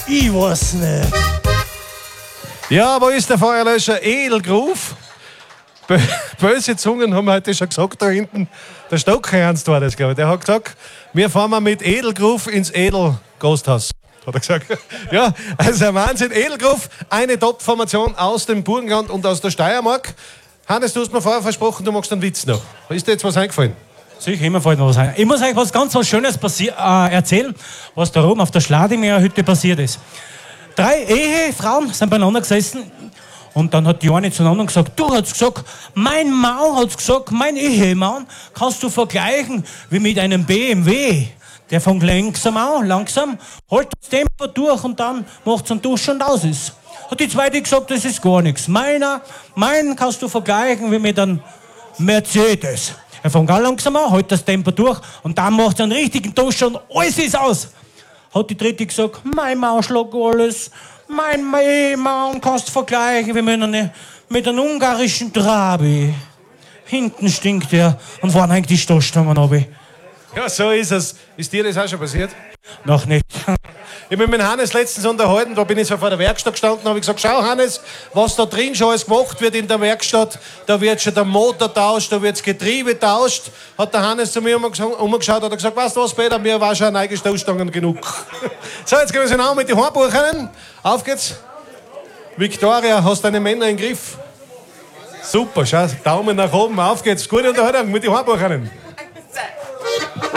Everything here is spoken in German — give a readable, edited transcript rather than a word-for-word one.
Ich weiß nicht. Ja, wo ist der Feuerlöscher? Edelgruf. Böse Zungen haben heute schon gesagt, da hinten, der Stockernst war das, glaube ich, der hat gesagt, wir fahren mal mit Edelgruf ins Edel-Gasthaus. Hat er gesagt. Ja, also ein Wahnsinn. Edelgruf, eine Top-Formation aus dem Burgenland und aus der Steiermark. Hannes, du hast mir vorher versprochen, du magst einen Witz noch. Ist dir jetzt was eingefallen? Sicher, immer fällt mir was ein. Ich muss euch was ganz was Schönes erzählen, was da oben auf der Schladimir-Hütte passiert ist. 3 Ehefrauen sind beieinander gesessen und dann hat die eine zueinander gesagt, du hast gesagt, mein Mann hat gesagt, mein Ehemann kannst du vergleichen wie mit einem BMW. Der fängt langsam, holt das Tempo durch und dann macht es einen Dusch und aus ist. Hat die zweite gesagt, das ist gar nichts. Meinen kannst du vergleichen wie mit einem Mercedes. Er fängt auch langsam an, holt das Tempo durch und dann macht er einen richtigen Dusch und alles ist aus. Hat die dritte gesagt, mein Mann schlägt alles, mein Mann kannst du vergleichen wie mit einem ungarischen Trabi. Hinten stinkt er und vorne hängt die Stoßstangen runter. Ja, so ist es. Ist dir das auch schon passiert? Noch nicht. Ich bin mit Hannes letztens unterhalten, da bin ich so vor der Werkstatt gestanden und habe gesagt, schau Hannes, was da drin schon alles gemacht wird in der Werkstatt, da wird schon der Motor tauscht, da wird das Getriebe tauscht. Hat der Hannes zu mir umgeschaut und hat gesagt, weißt du was, Peter, mir war schon neue Stoßstangen genug. So, jetzt gehen wir sie an mit den Heimbuchern. Auf geht's. Victoria, hast deine Männer im Griff? Super, schau, Daumen nach oben, auf geht's. Gute Unterhaltung mit den Heimbuchern.